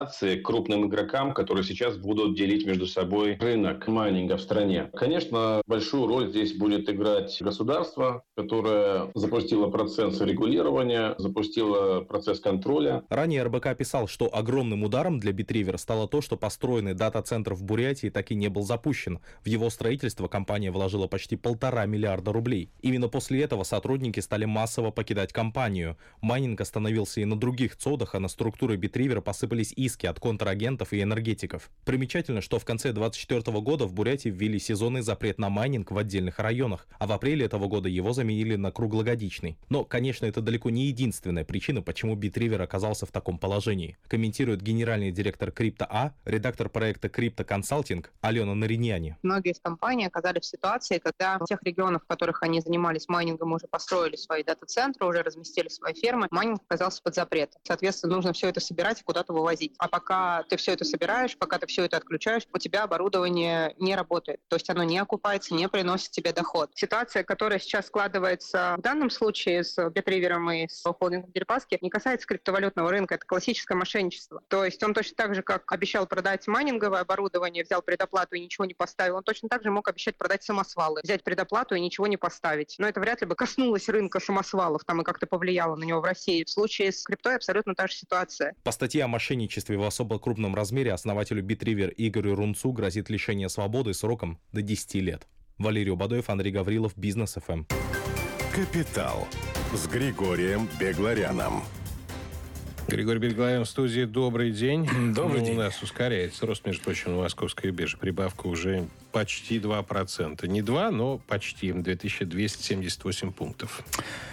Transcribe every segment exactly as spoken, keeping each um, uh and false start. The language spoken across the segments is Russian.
крупным игрокам, которые сейчас будут делить между собой рынок майнинга в стране. Конечно, большую роль здесь будет играть государство, которое запустило процесс регулирования, запустило процесс контроля. Ранее эр бэ ка писал, что огромным ударом для Bitriver стало то, что построенный дата-центр в Бурятии так и не был запущен. В его строительство компания вложила почти полтора миллиарда рублей. Именно после этого сотрудники стали массово покидать компанию. Майнинг остановился и на других цодах, а на структуры Bitriver посыпались иски от контрагентов и энергетиков. Примечательно, что в конце двадцать четвёртого года в Бурятии ввели сезонный запрет на майнинг в отдельных районах, а в апреле этого года его заменили на круглогодичный. Но, конечно, это далеко не единственная причина, почему Bitriver оказался в таком положении. Комментирует генеральный директор Crypto.A, редактор проекта Crypto Consulting Алена Нариньяни. Многие из компаний оказались в ситуации, когда в тех регионах, в которых они занимались майнингом, уже построили свои дата-центры, уже разместили свои фермы, майнинг оказался под запретом. Соответственно, нужно все это собирать и куда-то вывозить. А пока ты все это собираешь, пока ты все это отключаешь, у тебя оборудование не работает. То есть оно не окупается, не приносит тебе доход. Ситуация, которая сейчас складывается в данном случае с Bitriver и с холдингом Дерипаски, не касается криптовалютного рынка. Это классическое мошенничество. То есть он точно так же, как обещал продать майнинговое оборудование, взял предоплату и ничего не поставил, он точно так же мог обещать продать самосвалы, взять предоплату и ничего не поставить. Но это вряд ли бы коснулось рынка самосвалов там и как-то повлияло на него в России. В случае с криптой абсолютно та же ситуация. По статье о мошенничестве в особо крупном размере основателю Bitriver Игорю Рунцу грозит лишение свободы сроком до десяти лет. Валерий Убадоев, Андрей Гаврилов, Бизнес эф эм. Капитал с Григорием Бегларяном. Григорий Бегларян в студии. Добрый день. Добрый ну, день. У нас ускоряется рост, между прочим, на московской бирже. Прибавка уже почти два процента. Не два, но почти. две тысячи двести семьдесят восемь пунктов.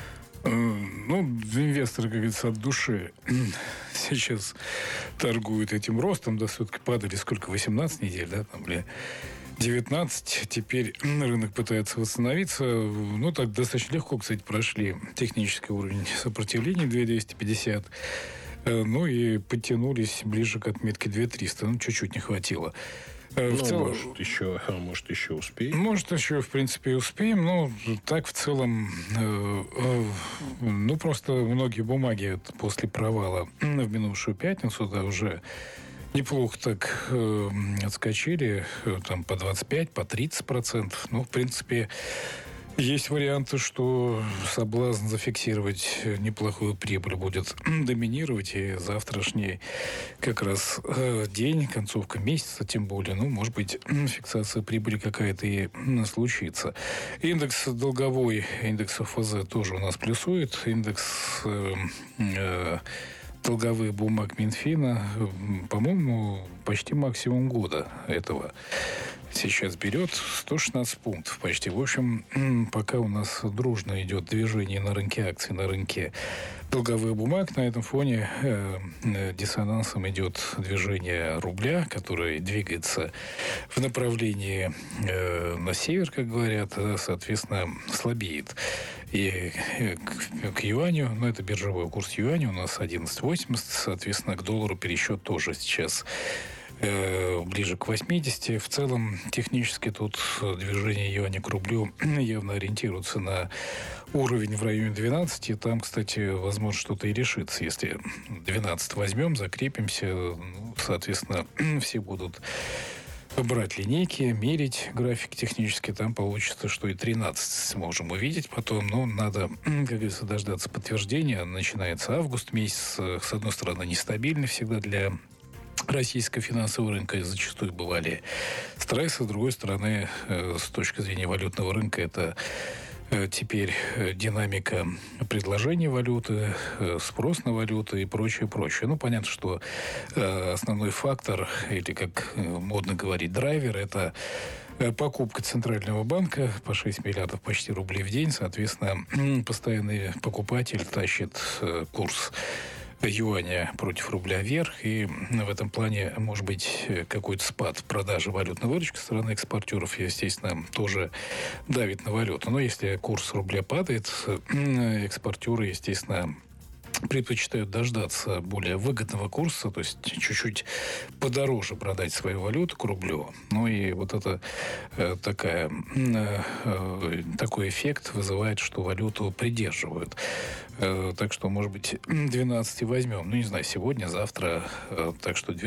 Ну, инвесторы, как говорится, от души сейчас торгуют этим ростом. Да, все-таки падали сколько? восемнадцать недель, да? Там, или девятнадцать. Теперь рынок пытается восстановиться. Ну, так достаточно легко, кстати, прошли технический уровень сопротивления две тысячи двести пятьдесят. Ну, и подтянулись ближе к отметке две тысячи триста. Ну, чуть-чуть не хватило. Ну, в целом, может, еще, может, еще успеем. Может, еще, в принципе, успеем. Но так, в целом, э, э, ну, просто многие бумаги после провала в минувшую пятницу, да, уже неплохо так э, отскочили. Э, там по двадцать пять, по тридцать процентов. Ну, в принципе, есть варианты, что соблазн зафиксировать неплохую прибыль будет доминировать, и завтрашний как раз э, день, концовка месяца, тем более, ну, может быть, фиксация прибыли какая-то и случится. Индекс долговой, индекс эф зэ тоже у нас плюсует, индекс э, э, долговых бумаг Минфина, по-моему, почти максимум года этого сейчас берет сто шестнадцать пунктов почти. В общем, пока у нас дружно идет движение на рынке акций, на рынке долговых бумаг, на этом фоне э, диссонансом идет движение рубля, который двигается в направлении э, на север, как говорят, соответственно, слабеет. И к, к юаню, ну, это биржевой курс юаня у нас одиннадцать восемьдесят, соответственно, к доллару пересчет тоже сейчас ближе к восьмидесяти. В целом, технически тут движение юаня к рублю явно ориентируется на уровень в районе двенадцати. Там, кстати, возможно, что-то и решится. Если двенадцать возьмем, закрепимся, ну, соответственно, все будут брать линейки, мерить график технически, там получится, что и тринадцать сможем увидеть потом, но надо, как говорится, дождаться подтверждения. Начинается август месяц, с одной стороны, нестабильный всегда для российского финансового рынка, зачастую бывали стрессы, с другой стороны, с точки зрения валютного рынка, это теперь динамика предложения валюты, спрос на валюту и прочее, прочее. Ну, понятно, что основной фактор, или, как модно говорить, драйвер, это покупка Центрального банка по шесть миллиардов почти рублей в день. Соответственно, постоянный покупатель тащит курс юаня против рубля вверх, и в этом плане может быть какой-то спад продажи валютной выручки со стороны экспортеров, естественно, тоже давит на валюту. Но если курс рубля падает, экспортеры, естественно, предпочитают дождаться более выгодного курса, то есть чуть-чуть подороже продать свою валюту к рублю. Ну и вот это э, такая, э, э, такой эффект вызывает, что валюту придерживают. Э, так что, может быть, двенадцать возьмем. Ну, не знаю, сегодня, завтра. Э, так что